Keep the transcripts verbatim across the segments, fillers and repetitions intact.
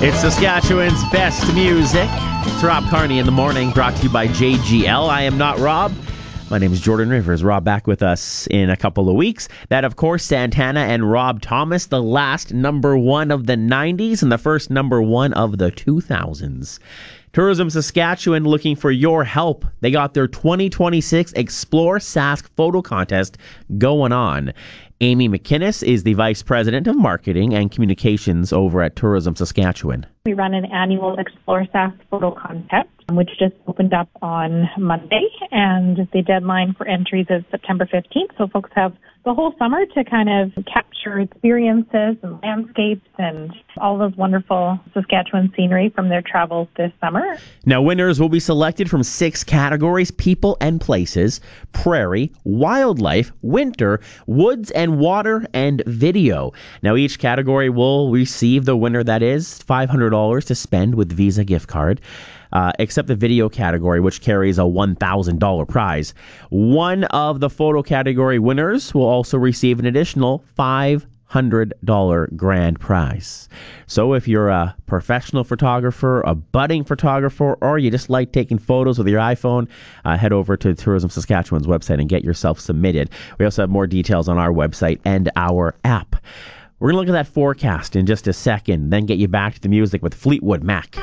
It's Saskatchewan's best music. It's Rob Carney in the morning, brought to you by J G L. I am not Rob. My name is Jordan Rivers. Rob back with us in a couple of weeks. That, of course, Santana and Rob Thomas, the last number one of the nineties and the first number one of the two thousands. Tourism Saskatchewan looking for your help. They got their twenty twenty-six Explore Sask photo contest going on. Amy McInnes is the Vice President of Marketing and Communications over at Tourism Saskatchewan. We run an annual Explore Sask photo contest, which just opened up on Monday, and the deadline for entries is September fifteenth, so folks have the whole summer to kind of capture experiences and landscapes and all those wonderful Saskatchewan scenery from their travels this summer. Now, winners will be selected from six categories: people and places, prairie, wildlife, winter, woods and water, and video. Now, each category will receive the winner, that is, five hundred dollars to spend with Visa gift card. Uh, except the video category, which carries a one thousand dollars prize. One of the photo category winners will also receive an additional five hundred dollars grand prize. So if you're a professional photographer, a budding photographer, or you just like taking photos with your iPhone, uh, head over to Tourism Saskatchewan's website and get yourself submitted. We also have more details on our website and our app. We're going to look at that forecast in just a second, then get you back to the music with Fleetwood Mac.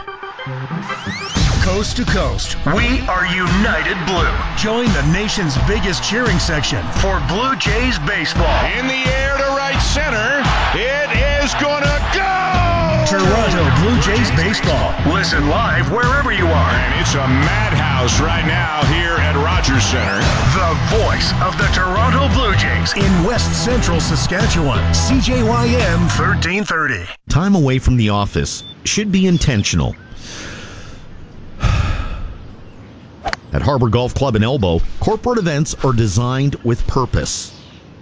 Coast to coast, we are United Blue. Join the nation's biggest cheering section for Blue Jays baseball. In the air to right center, it is gonna go! Toronto Blue Jays baseball. Listen live wherever you are. And it's a madhouse right now here at Rogers Center. The voice of the Toronto Blue Jays in West Central Saskatchewan. C J Y M thirteen thirty. Time away from the office should be intentional. At Harbor Golf Club in Elbow, corporate events are designed with purpose.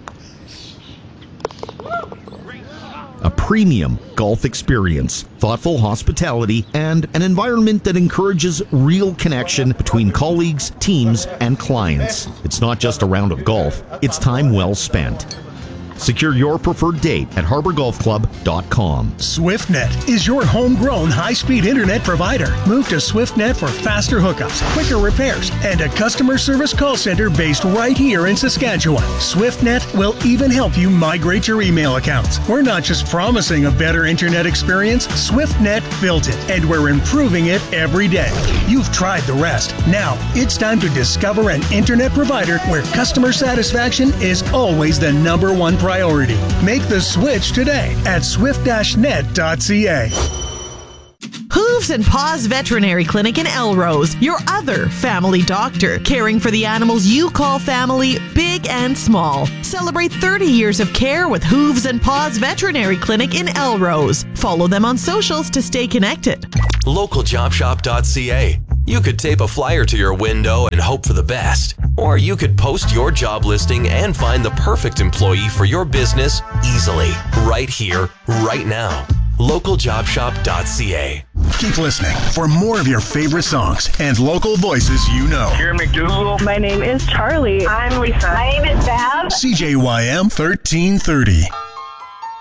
A premium golf experience, thoughtful hospitality, and an environment that encourages real connection between colleagues, teams, and clients. It's not just a round of golf, it's time well spent. Secure your preferred date at harbor golf club dot com. SwiftNet is your homegrown high-speed internet provider. Move to SwiftNet for faster hookups, quicker repairs, and a customer service call center based right here in Saskatchewan. SwiftNet will even help you migrate your email accounts. We're not just promising a better internet experience, SwiftNet built it, and we're improving it every day. You've tried the rest. Now, it's time to discover an internet provider where customer satisfaction is always the number one priority. Priority. Make the switch today at swift dash net dot c a. Hooves and Paws Veterinary Clinic in Elrose, your other family doctor, caring for the animals you call family, big and small. Celebrate thirty years of care with Hooves and Paws Veterinary Clinic in Elrose. Follow them on socials to stay connected. local job shop dot c a. You could tape a flyer to your window and hope for the best. Or you could post your job listing and find the perfect employee for your business easily, right here, right now. local job shop dot c a. Keep listening for more of your favorite songs and local voices you know. Here in McDougal. My name is Charlie. I'm Lisa. My name is Val. C J Y M thirteen thirty.